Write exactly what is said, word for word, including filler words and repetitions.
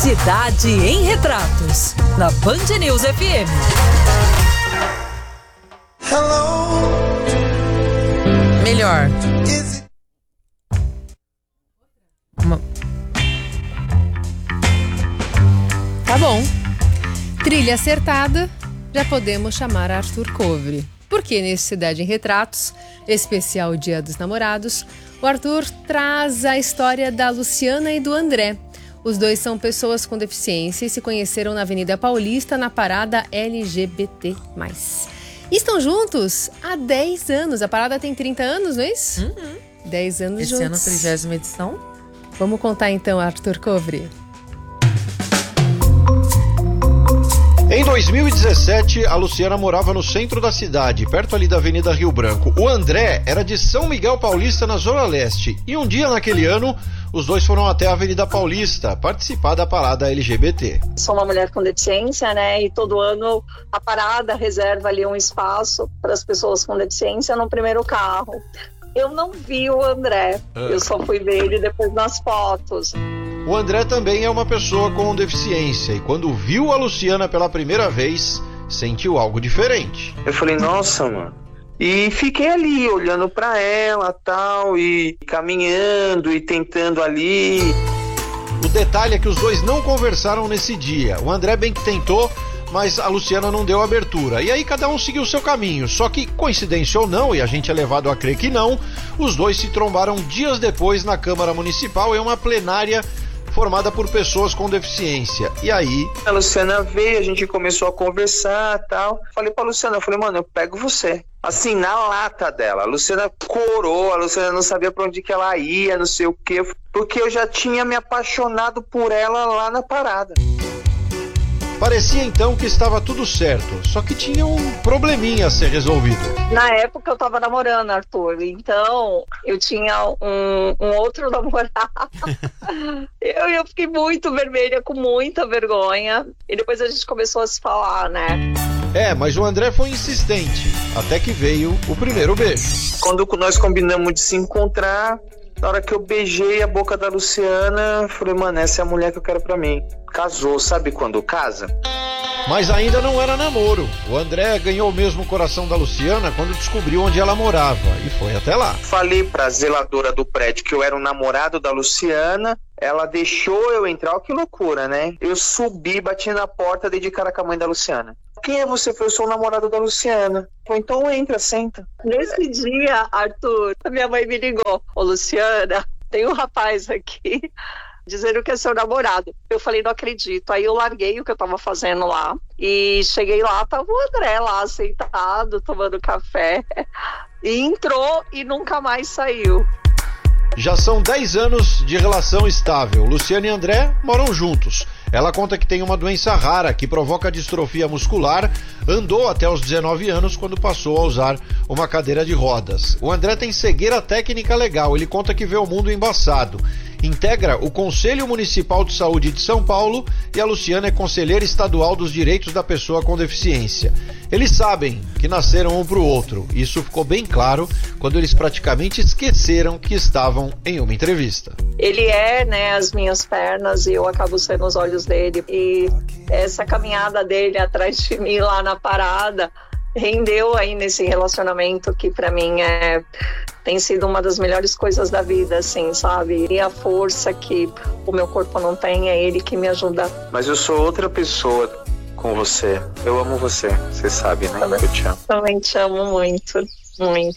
Cidade em Retratos, na Band News F M. Hello. Melhor. Uma... Tá bom. Trilha acertada, já podemos chamar Arthur Kovri. Porque nesse Cidade em Retratos, especial Dia dos Namorados, o Arthur traz a história da Luciana e do André. Os dois são pessoas com deficiência e se conheceram na Avenida Paulista, na parada L G B T mais. E estão juntos há dez anos. A parada tem trinta anos, não é isso? Uhum. dez anos Esse juntos. ano, trigésima edição. Vamos contar então, Arthur Kovri. Em dois mil e dezessete, a Luciana morava no centro da cidade, perto ali da Avenida Rio Branco. O André era de São Miguel Paulista, na Zona Leste. E um dia, naquele ano, os dois foram até a Avenida Paulista participar da parada L G B T. Sou uma mulher com deficiência, né? E todo ano a parada reserva ali um espaço para as pessoas com deficiência no primeiro carro. Eu não vi o André, ah. eu só fui ver ele depois nas fotos. O André também é uma pessoa com deficiência e quando viu a Luciana pela primeira vez, sentiu algo diferente. Eu falei, nossa, mano. E fiquei ali, olhando pra ela, tal, e caminhando e tentando ali. O detalhe é que os dois não conversaram nesse dia. O André bem que tentou, mas a Luciana não deu abertura. E aí cada um seguiu seu caminho. Só que, coincidência ou não, e a gente é levado a crer que não, os dois se trombaram dias depois na Câmara Municipal em uma plenária formada por pessoas com deficiência. E aí... A Luciana veio, a gente começou a conversar e tal. Falei pra Luciana, eu falei, mano, eu pego você. Assim, na lata dela. A Luciana corou, a Luciana não sabia pra onde que ela ia, não sei o quê. Porque eu já tinha me apaixonado por ela lá na parada. Parecia então que estava tudo certo, só que tinha um probleminha a ser resolvido. Na época eu tava namorando, Arthur, então eu tinha um, um outro namorado. eu, eu fiquei muito vermelha, com muita vergonha, e depois a gente começou a se falar, né? É, mas o André foi insistente, até que veio o primeiro beijo. Quando nós combinamos de se encontrar, na hora que eu beijei a boca da Luciana, falei, mano, essa é a mulher que eu quero pra mim. Casou, sabe quando casa? Mas ainda não era namoro. O André ganhou mesmo o coração da Luciana quando descobriu onde ela morava e foi até lá. Falei pra zeladora do prédio que eu era o namorado da Luciana, ela deixou eu entrar, olha que loucura, né? Eu subi, bati na porta, dei de cara com a mãe da Luciana. Quem é você? Eu sou o namorado da Luciana. Falei, então entra, senta. Nesse dia, Arthur, a minha mãe me ligou. Ô, Luciana, tem um rapaz aqui dizendo que é seu namorado. Eu falei, não acredito. Aí eu larguei o que eu tava fazendo lá e cheguei lá, tava o André lá sentado, tomando café. E entrou e nunca mais saiu. Já são dez anos de relação estável. Luciana e André moram juntos. Ela conta que tem uma doença rara que provoca distrofia muscular, andou até os dezenove anos quando passou a usar uma cadeira de rodas. O André tem cegueira técnica legal, ele conta que vê o mundo embaçado. Integra o Conselho Municipal de Saúde de São Paulo e a Luciana é conselheira estadual dos direitos da pessoa com deficiência. Eles sabem que nasceram um para o outro. Isso ficou bem claro quando eles praticamente esqueceram que estavam em uma entrevista. Ele é, né, as minhas pernas e eu acabo sendo os olhos dele. E essa caminhada dele atrás de mim lá na parada rendeu aí nesse relacionamento que pra mim é, tem sido uma das melhores coisas da vida, assim, sabe? E a força que o meu corpo não tem, é ele que me ajuda. Mas eu sou outra pessoa com você. Eu amo você, você sabe, né? Também, eu te amo. Também te amo muito, muito.